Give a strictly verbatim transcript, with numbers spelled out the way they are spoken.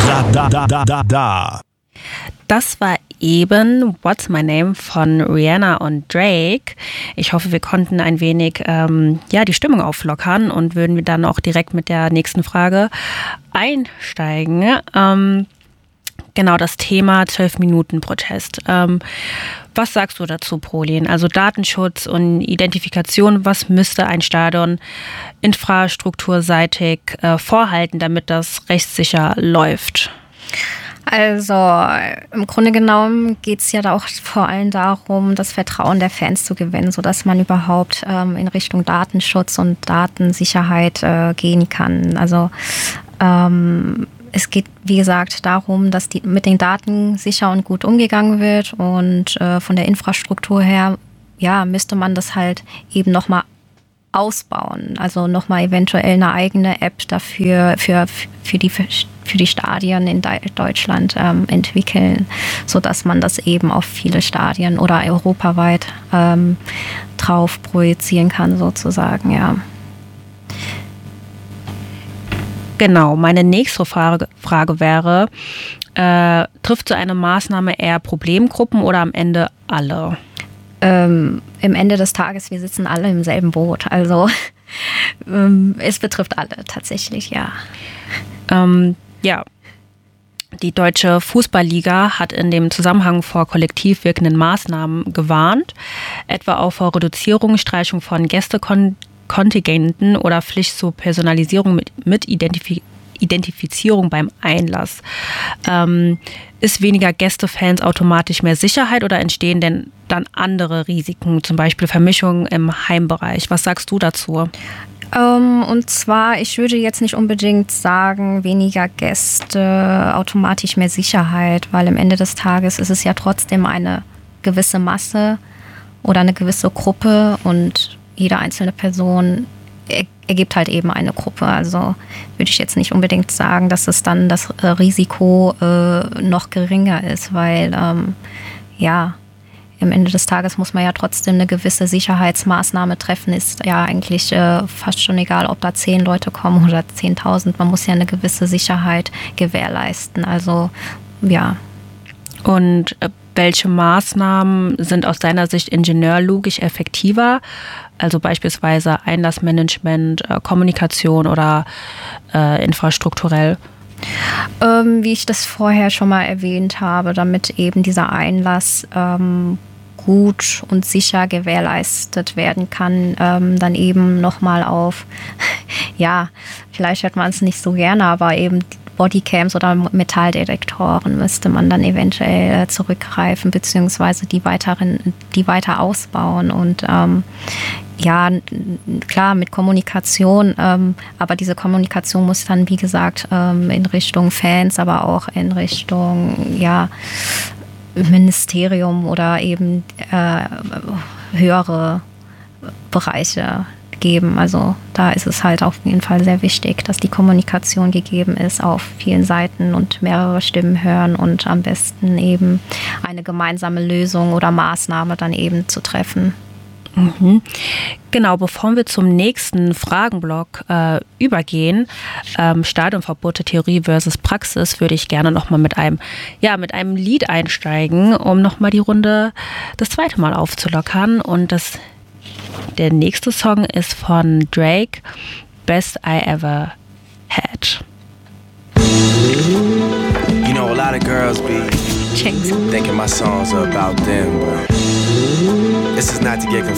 Da, da, da, da, da. Das war eben What's My Name von Rihanna und Drake. Ich hoffe, wir konnten ein wenig ähm, ja, die Stimmung auflockern und würden wir dann auch direkt mit der nächsten Frage einsteigen. Ähm, genau das Thema zwölf-Minuten-Protest. Ähm, was sagst du dazu, Prolin? Also Datenschutz und Identifikation, was müsste ein Stadion infrastrukturseitig äh, vorhalten, damit das rechtssicher läuft? Also im Grunde genommen geht es ja da auch vor allem darum, das Vertrauen der Fans zu gewinnen, sodass man überhaupt ähm, in Richtung Datenschutz und Datensicherheit äh, gehen kann. Also ähm, es geht, wie gesagt, darum, dass die, mit den Daten sicher und gut umgegangen wird und äh, von der Infrastruktur her, ja, müsste man das halt eben nochmal ausbauen. Also nochmal eventuell eine eigene App dafür, für, für, die, für die Stadien in Deutschland ähm, entwickeln, sodass man das eben auf viele Stadien oder europaweit ähm, drauf projizieren kann, sozusagen, ja. Genau, meine nächste Frage, Frage wäre, äh, trifft so eine Maßnahme eher Problemgruppen oder am Ende alle? Ähm, im Ende des Tages, wir sitzen alle im selben Boot. Also ähm, es betrifft alle tatsächlich, ja. Ähm, ja, die Deutsche Fußballliga hat in dem Zusammenhang vor kollektiv wirkenden Maßnahmen gewarnt, etwa auch vor Reduzierung, Streichung von Gästekontingenten oder Pflicht zur Personalisierung mit, mit Identifizierung. Identifizierung beim Einlass. Ähm, ist weniger Gästefans automatisch mehr Sicherheit oder entstehen denn dann andere Risiken, zum Beispiel Vermischungen im Heimbereich? Was sagst du dazu? Ähm, und zwar, ich würde jetzt nicht unbedingt sagen, weniger Gäste, automatisch mehr Sicherheit, weil am Ende des Tages ist es ja trotzdem eine gewisse Masse oder eine gewisse Gruppe und jede einzelne Person ergibt halt eben eine Gruppe. Also würde ich jetzt nicht unbedingt sagen, dass es dann das äh, Risiko äh, noch geringer ist, weil ähm, ja, am Ende des Tages muss man ja trotzdem eine gewisse Sicherheitsmaßnahme treffen. Ist ja eigentlich äh, fast schon egal, ob da zehn Leute kommen oder zehntausend. Man muss ja eine gewisse Sicherheit gewährleisten. Also ja. Und äh, welche Maßnahmen sind aus deiner Sicht ingenieurlogisch effektiver? Also beispielsweise Einlassmanagement, äh, Kommunikation oder äh, infrastrukturell? Ähm, wie ich das vorher schon mal erwähnt habe, damit eben dieser Einlass ähm, gut und sicher gewährleistet werden kann, ähm, dann eben nochmal auf, ja, vielleicht hört man es nicht so gerne, aber eben Bodycams oder Metalldetektoren müsste man dann eventuell zurückgreifen, beziehungsweise die weiteren, die weiter ausbauen und ähm, ja, klar, mit Kommunikation, ähm, aber diese Kommunikation muss dann, wie gesagt, ähm, in Richtung Fans, aber auch in Richtung, ja, Ministerium oder eben äh, höhere Bereiche geben. Also da ist es halt auf jeden Fall sehr wichtig, dass die Kommunikation gegeben ist auf vielen Seiten und mehrere Stimmen hören und am besten eben eine gemeinsame Lösung oder Maßnahme dann eben zu treffen. Mhm. Genau, bevor wir zum nächsten Fragenblock äh, übergehen, ähm, Stadionverbote, Theorie versus Praxis, würde ich gerne nochmal mit einem, ja, mit einem Lied einsteigen, um nochmal die Runde das zweite Mal aufzulockern. Und das, der nächste Song ist von Drake, Best I Ever Had. You know, a lot of girls be thinking my songs are about them, but this is not to get confused.